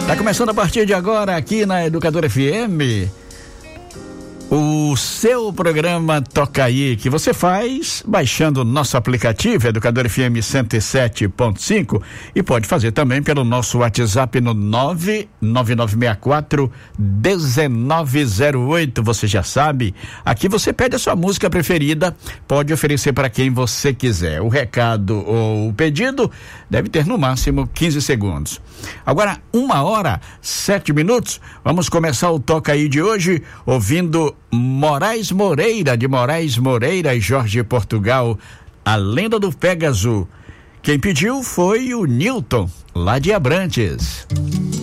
Tá começando a partir de agora aqui na Educadora FM o seu programa Toca Aí, que você faz baixando o nosso aplicativo Educadora FM 107.5 e pode fazer também pelo nosso WhatsApp no 99964-1908. Você já sabe, aqui você pede a sua música preferida, pode oferecer para quem você quiser. O recado ou o pedido deve ter no máximo 15 segundos. Agora, 1h07. Vamos começar o Toca Aí de hoje ouvindo Moraes Moreira, de Moraes Moreira e Jorge Portugal, A Lenda do Pégaso. Quem pediu foi o Newton, lá de Abrantes.